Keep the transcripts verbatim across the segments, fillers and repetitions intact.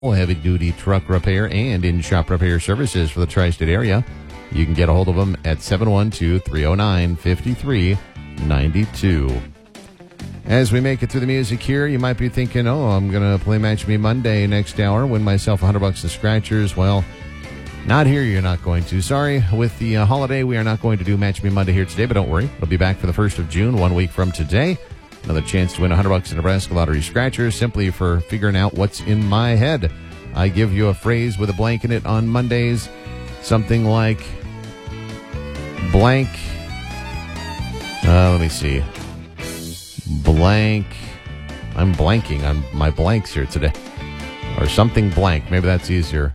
heavy-duty truck repair and in-shop repair services for the tri-state area. You can get a hold of them at seven one two, three oh nine, five three nine two. As we make it through the music here, you might be thinking, oh, I'm going to play Match Me Monday next hour, win myself one hundred bucks in scratchers. Well, not here, you're not going to. Sorry, with the uh, holiday, we are not going to do Match Me Monday here today, but don't worry. It'll be back for the first of June, one week from today. Another chance to win one hundred bucks in Nebraska Lottery Scratchers simply for figuring out what's in my head. I give you a phrase with a blank in it on Mondays. Something like blank. Uh, let me see. Blank. I'm blanking on my blanks here today. Or something blank. Maybe that's easier.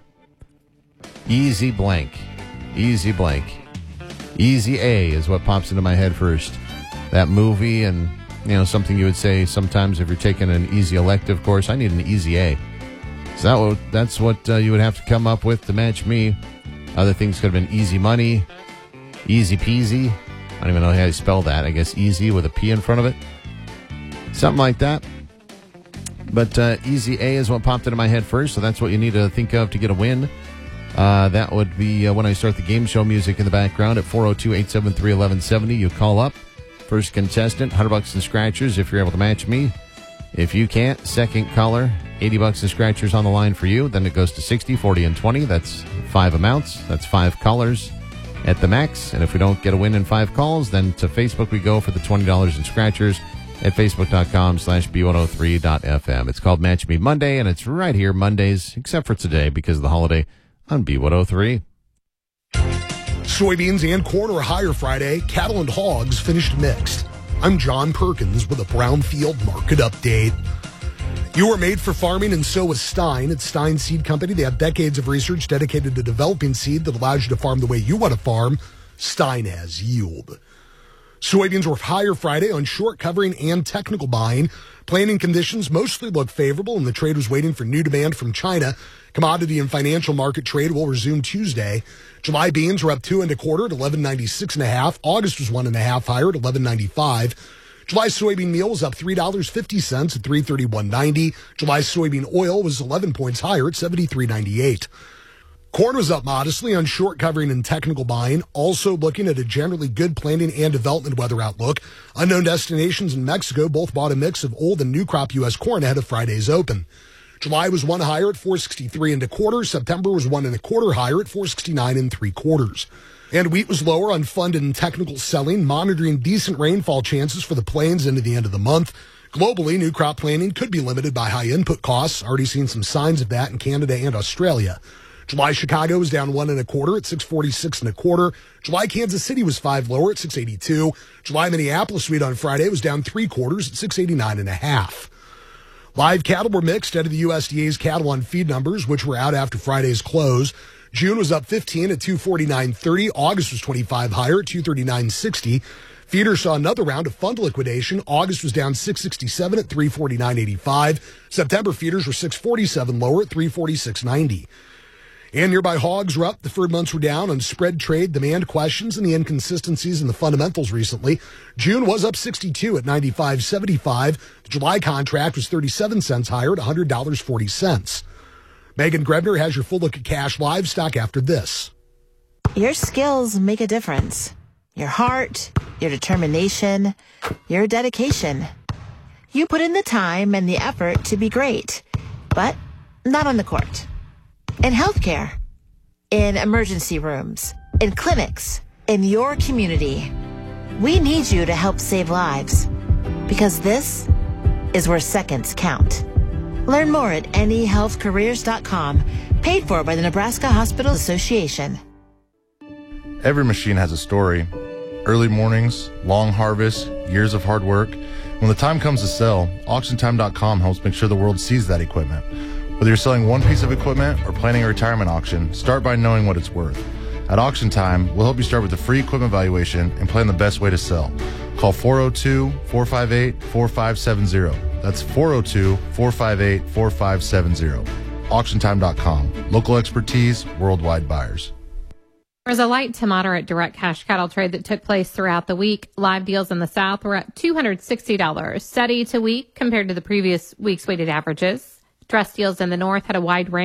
Easy blank. Easy blank. Easy A is what pops into my head first. That movie and... You know, something you would say sometimes if you're taking an easy elective course, I need an easy A. So that would, that's what uh, you would have to come up with to match me. Other things could have been easy money, easy peasy. I don't even know how you spell that. I guess easy with a P in front of it. Something like that. But uh, easy A is what popped into my head first, so that's what you need to think of to get a win. Uh, that would be uh, when I start the game show music in the background at four oh two, eight seven three, one one seven zero. You call up. First contestant, one hundred bucks in scratchers if you're able to match me. If you can't, second caller, eighty bucks in scratchers on the line for you. Then it goes to sixty, forty, and twenty. That's five amounts. That's five callers at the max. And if we don't get a win in five calls, then to Facebook we go for the twenty dollars in scratchers at facebook.com slash B103.fm. It's called Match Me Monday, and it's right here Mondays, except for today because of the holiday on B one oh three. Soybeans and corn are higher Friday. Cattle and hogs finished mixed. I'm John Perkins with a Brownfield Market Update. You are made for farming, and so is Stein. It's Stein Seed Company. They have decades of research dedicated to developing seed that allows you to farm the way you want to farm. Stein has yield. Soybeans were higher Friday on short covering and technical buying. Planting conditions mostly look favorable, and the trade was waiting for new demand from China. Commodity and financial market trade will resume Tuesday. July beans were up two and a quarter at eleven ninety-six and a half. August was one and a half higher at eleven ninety-five. July soybean meal was up three dollars and fifty cents at three thirty-one ninety. July soybean oil was eleven points higher at seventy-three ninety-eight. Corn was up modestly on short covering and technical buying, also looking at a generally good planting and development weather outlook. Unknown Destinations in Mexico both bought a mix of old and new crop U S corn ahead of Friday's open. July was one higher at four sixty-three and a quarter. September was one and a quarter higher at four sixty-nine and three quarters. And wheat was lower on funded and technical selling, monitoring decent rainfall chances for the plains into the end of the month. Globally, new crop planting could be limited by high input costs. Already seen some signs of that in Canada and Australia. July Chicago was down one and a quarter at six forty-six and a quarter. July Kansas City was five lower at six eighty-two. July Minneapolis wheat on Friday was down three quarters at six eighty-nine and a half. Live cattle were mixed out of the U S D A's cattle on feed numbers, which were out after Friday's close. June was up fifteen at two forty-nine thirty. August was twenty-five higher at two thirty-nine sixty. Feeders saw another round of fund liquidation. August was down six sixty-seven at three forty-nine eighty-five. September feeders were six forty-seven lower at three forty-six ninety. And nearby hogs were up. The third months were down on spread trade, demand questions, and the inconsistencies in the fundamentals recently. June was up sixty-two at ninety-five seventy-five. The July contract was thirty-seven cents higher at one hundred dollars and forty cents. Megan Grebner has your full look at cash livestock after this. Your skills make a difference. Your heart, your determination, your dedication. You put in the time and the effort to be great, but not on the court. In healthcare, in emergency rooms, in clinics, in your community. We need you to help save lives, because this is where seconds count. Learn more at N E health careers dot com, paid for by the Nebraska Hospital Association. Every machine has a story. Early mornings, long harvests, years of hard work. When the time comes to sell, auction time dot com helps make sure the world sees that equipment. Whether you're selling one piece of equipment or planning a retirement auction, start by knowing what it's worth. At Auction Time, we'll help you start with a free equipment valuation and plan the best way to sell. Call four oh two, four five eight, four five seven zero. That's four oh two, four five eight, four five seven zero. auction time dot com. Local expertise, worldwide buyers. There was a light to moderate direct cash cattle trade that took place throughout the week. Live deals in the South were at two hundred sixty dollars, steady to weak compared to the previous week's weighted averages. Dress deals in the north had a wide range.